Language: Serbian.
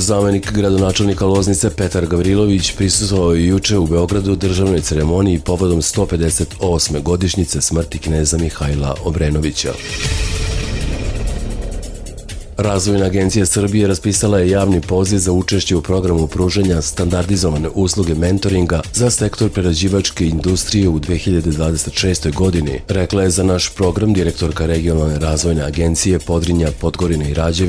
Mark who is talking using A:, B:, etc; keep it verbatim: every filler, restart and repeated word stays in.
A: Zamenik gradonačelnika Loznice Petar Gavrilović prisustvovao je juče u Beogradu državnoj ceremoniji povodom sto pedeset osme godišnjice smrti kneza Mihajla Obrenovića. Razvojna agencija Srbije raspisala je javni poziv za učešće u programu pružanja standardizovane usluge mentoringa za sektor prerađivačke industrije u dve hiljade dvadeset šestoj. godini, rekla je za naš program direktorka regionalne razvojne agencije Podrinja, Podgorine i Rađevi